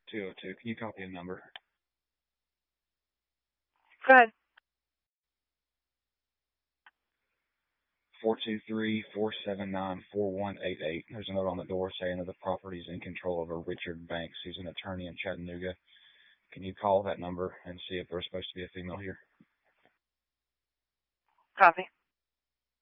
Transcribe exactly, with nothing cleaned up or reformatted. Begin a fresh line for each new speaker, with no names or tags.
two oh two. Can you copy a number?
Go ahead.
four two three, four seven nine, four one eight eight. There's a note on the door saying that the property is in control of a Richard Banks, who's an attorney in Chattanooga. Can you call that number and see if there's supposed to be a female here?
Copy.